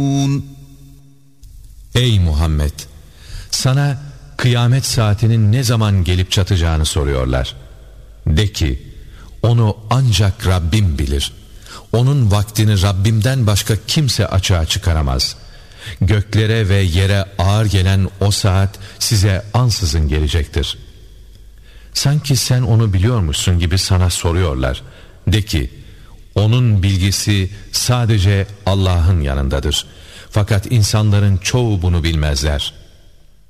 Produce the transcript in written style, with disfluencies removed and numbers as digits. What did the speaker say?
Ey Muhammed! Sana kıyamet saatinin ne zaman gelip çatacağını soruyorlar. De ki, onu ancak Rabbim bilir. Onun vaktini Rabbimden başka kimse açığa çıkaramaz. Göklere ve yere ağır gelen o saat size ansızın gelecektir. Sanki sen onu biliyormuşsun gibi sana soruyorlar. De ki, onun bilgisi sadece Allah'ın yanındadır. Fakat insanların çoğu bunu bilmezler.